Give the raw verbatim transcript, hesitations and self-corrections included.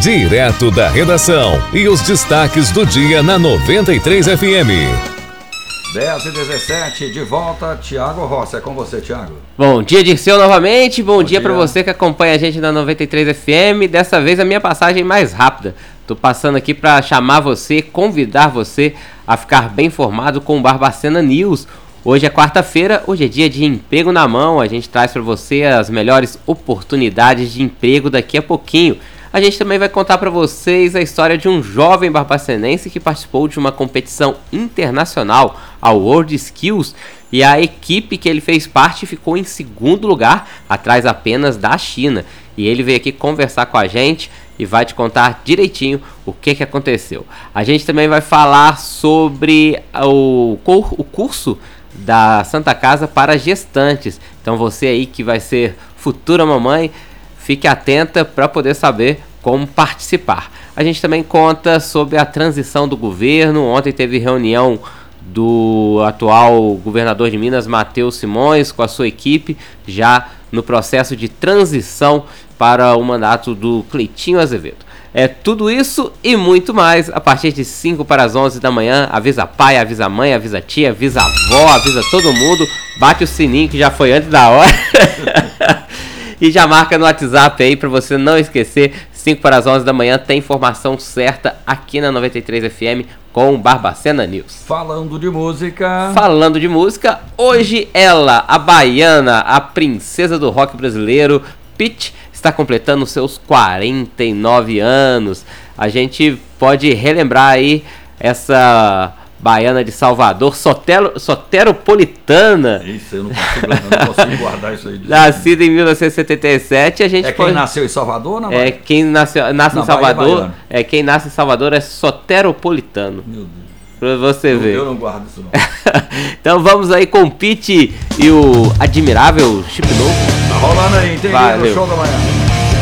direto da redação e os destaques do dia na noventa e três F M. dez e dezessete, de volta, Tiago Rossi. É com você, Tiago. Bom dia, Dirceu, novamente. Bom, Bom dia, dia. para você que acompanha a gente na noventa e três F M. Dessa vez a minha passagem mais rápida. Tô passando aqui para chamar você, convidar você a ficar bem informado com o Barbacena News. Hoje é quarta-feira, hoje é dia de emprego na mão. A gente traz para você as melhores oportunidades de emprego daqui a pouquinho. A gente também vai contar para vocês a história de um jovem barbacenense que participou de uma competição internacional, a World Skills, e a equipe que ele fez parte ficou em segundo lugar, atrás apenas da China. E ele veio aqui conversar com a gente e vai te contar direitinho o que, que aconteceu. A gente também vai falar sobre o, o curso da Santa Casa para gestantes. Então você aí que vai ser futura mamãe, fique atenta para poder saber como participar. A gente também conta sobre a transição do governo. Ontem teve reunião do atual governador de Minas, Matheus Simões, com a sua equipe, já no processo de transição para o mandato do Cleitinho Azevedo. É tudo isso e muito mais a partir de cinco para as onze da manhã. Avisa pai, avisa mãe, avisa tia, avisa avó, avisa todo mundo. Bate o sininho que já foi antes da hora. E já marca no WhatsApp aí para você não esquecer. cinco para as onze da manhã tem informação certa aqui na noventa e três F M com o Barbacena News. Falando de música. Falando de música, hoje ela, a baiana, a princesa do rock brasileiro, Pitty, está completando seus quarenta e nove anos. A gente pode relembrar aí essa baiana de Salvador, sotero, soteropolitana. Isso, eu não consigo, eu não consigo guardar isso aí. Nascida em mil novecentos e setenta e sete, a gente é pode... quem nasceu em Salvador, não? É quem nasceu, nasce na em Salvador. Bahia, é quem nasce em Salvador é soteropolitano. Meu Deus. Pra você eu, ver. Eu não guardo isso não. Então vamos aí com o Pitty e o admirável Chip Novo. Tá rolando aí, entendi. No show da manhã.